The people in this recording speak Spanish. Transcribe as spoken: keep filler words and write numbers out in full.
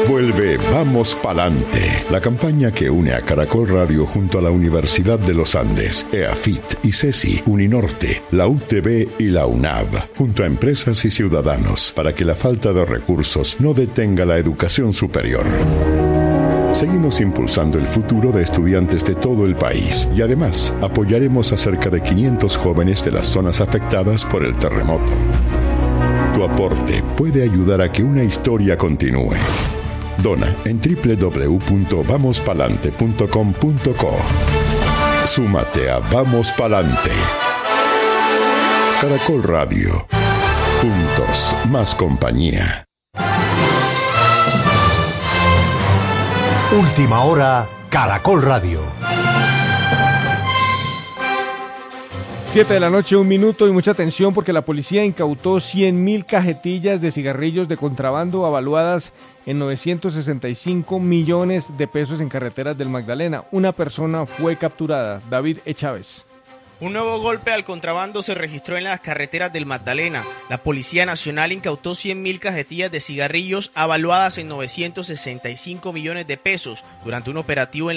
Vuelve Vamos Palante, la campaña que une a Caracol Radio junto a la Universidad de los Andes, EAFIT, ICESI, Uninorte, la U T B y la UNAV, junto a empresas y ciudadanos, para que la falta de recursos no detenga la educación superior. Seguimos impulsando el futuro de estudiantes de todo el país y además apoyaremos a cerca de quinientos jóvenes de las zonas afectadas por el terremoto. Tu aporte puede ayudar a que una historia continúe. Dona en doble u doble u doble u punto vamos palante punto com punto co. Súmate a Vamos Palante. Caracol Radio. Juntos, más compañía. Última hora, Caracol Radio. Siete de la noche, un minuto y mucha atención porque la policía incautó cien mil cajetillas de cigarrillos de contrabando avaluadas en novecientos sesenta y cinco millones de pesos en carreteras del Magdalena. Una persona fue capturada. David E. Chávez. Un nuevo golpe al contrabando se registró en las carreteras del Magdalena. La Policía Nacional incautó cien mil cajetillas de cigarrillos avaluadas en novecientos sesenta y cinco millones de pesos durante un operativo en la